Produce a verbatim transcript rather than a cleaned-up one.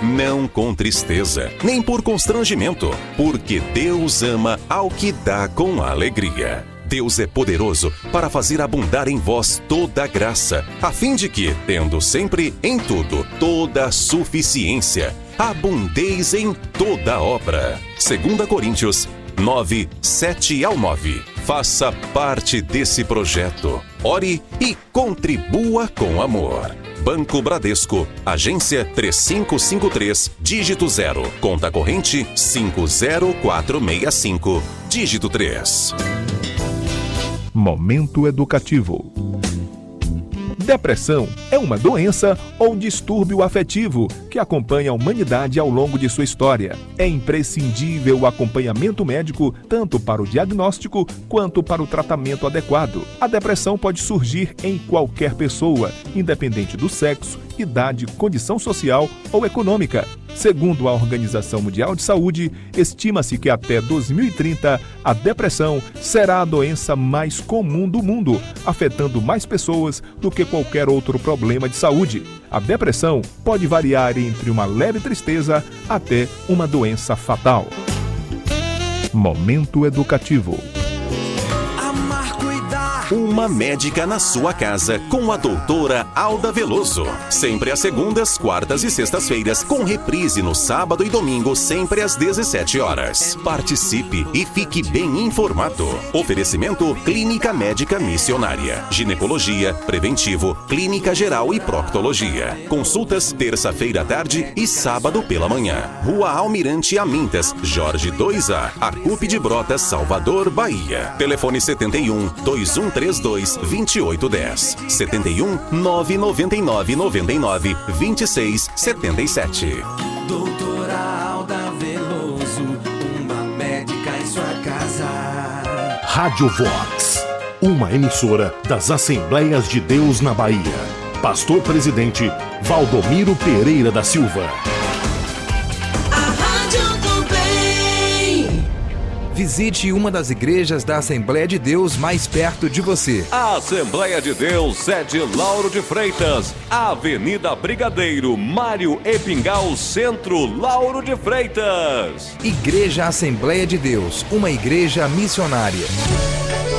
não com tristeza, nem por constrangimento, porque Deus ama ao que dá com alegria. Deus é poderoso para fazer abundar em vós toda a graça, a fim de que, tendo sempre em tudo toda a suficiência, abundeis em toda obra. Segunda Coríntios nove, sete ao nove. Faça parte desse projeto. Ore e contribua com amor. Banco Bradesco, agência três cinco cinco três, dígito zero, conta corrente cinco zero quatro seis cinco, dígito três. Momento educativo. Depressão é uma doença ou distúrbio afetivo que acompanha a humanidade ao longo de sua história. É imprescindível o acompanhamento médico tanto para o diagnóstico quanto para o tratamento adequado. A depressão pode surgir em qualquer pessoa, independente do sexo, idade, condição social ou econômica. Segundo a Organização Mundial de Saúde, estima-se que até dois mil e trinta a depressão será a doença mais comum do mundo, afetando mais pessoas do que qualquer outro problema de saúde. A depressão pode variar entre uma leve tristeza até uma doença fatal. Momento educativo. Uma médica na sua casa com a doutora Alda Veloso. Sempre às segundas, quartas e sextas-feiras, com reprise no sábado e domingo, sempre às dezessete horas. Participe e fique bem informado. Oferecimento Clínica Médica Missionária. Ginecologia, preventivo, clínica geral e proctologia. Consultas terça-feira à tarde e sábado pela manhã. Rua Almirante Amintas, Jorge dois A, Acupe de Brotas, Salvador, Bahia. Telefone setenta e um, dois um três dois, vinte e oito dez. setenta e um, nove nove nove nove nove, vinte e seis setenta e sete. Doutora Alda Veloso, uma médica em sua casa. Rádio Vox, uma emissora das Assembleias de Deus na Bahia. Pastor Presidente Valdomiro Pereira da Silva. Visite uma das igrejas da Assembleia de Deus mais perto de você. A Assembleia de Deus, sede Lauro de Freitas, Avenida Brigadeiro, Mário Epingal, Centro, Lauro de Freitas. Igreja Assembleia de Deus, uma igreja missionária.